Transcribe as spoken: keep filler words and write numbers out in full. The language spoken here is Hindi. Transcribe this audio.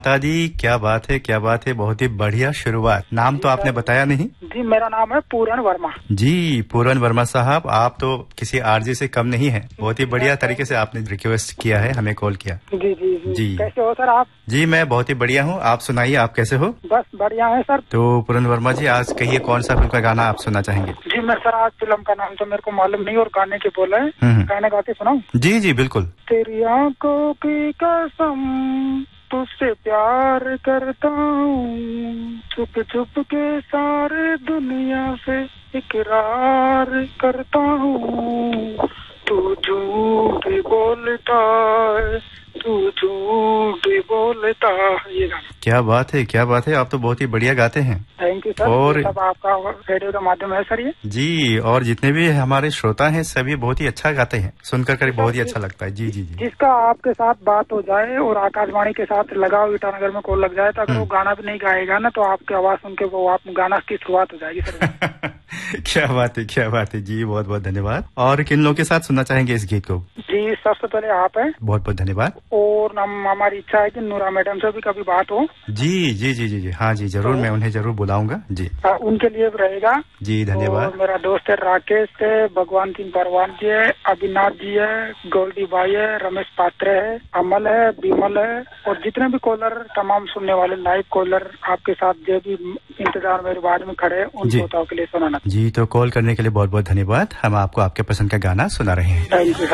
दादी क्या बात है, क्या बात है, बहुत ही बढ़िया शुरुआत। नाम तो आपने बताया नहीं? जी मेरा नाम है पूरन वर्मा। जी पूरन वर्मा साहब, आप तो किसी आरजे से कम नहीं है। बहुत ही बढ़िया तरीके से आपने रिक्वेस्ट किया है, हमें कॉल किया। जी जी जी, जी। कैसे हो सर आप? जी मैं बहुत ही बढ़िया हूँ, आप सुनाइए, आप कैसे हो? बस बढ़िया है सर। तो पूरन वर्मा जी, आज कहिए कौन सा फिल्म का गाना आप सुनना चाहेंगे? जी मैं सर आज फिल्म का नाम तो मेरे को मालूम नहीं और गाने के बोले हैं, गाने गाते सुनाऊं? जी जी बिल्कुल। तेरी आंखों की कसम तुझसे प्यार करता हूँ, छुप छुप के सारे दुनिया से इकरार करता हूँ, तू झूठ बोलता है, तू झूठ बोलता है। ये गाना। क्या बात है, क्या बात है, आप तो बहुत ही बढ़िया गाते हैं। Thank you sir. और सब आपका रेडियो का माध्यम है सर ये। जी, और जितने भी हमारे श्रोता हैं सभी बहुत ही अच्छा गाते हैं, सुनकर कर बहुत ही अच्छा लगता है। जी जी जी। जिसका आपके साथ बात हो जाए और आकाशवाणी के साथ लगाओ ईटानगर में कॉल लग जाए तो अगर वो गाना भी नहीं गाएगा ना तो आपकी आवाज सुन के वो आप गाना की शुरुआत हो जाएगी सर। क्या बात है, क्या बात है जी, बहुत बहुत धन्यवाद। और किन लोगों के साथ सुनना चाहेंगे इस गीत को? जी सबसे पहले आप हैं। बहुत बहुत धन्यवाद। और हम हमारी इच्छा है कि नूरा मैडम से भी कभी बात हो। जी जी जी जी जी हाँ जी जरूर, तो, मैं उन्हें जरूर बुलाऊंगा जी। आ, उनके लिए रहेगा जी धन्यवाद। और मेरा दोस्त है राकेश है, भगवान सिंह परवान जी है, अविनाश जी है, गोल्डी भाई है, रमेश पात्रे है, अमल है, विमल है और जितने भी कॉलर तमाम सुनने वाले लाइव कॉलर आपके साथ जो भी इंतजार मेरे बाद में खड़े उन श्रोताओं के लिए सुनाना। जी तो कॉल करने के लिए बहुत बहुत धन्यवाद। हम आपको आपके पसंद का गाना सुना रहे हैं। Thank you.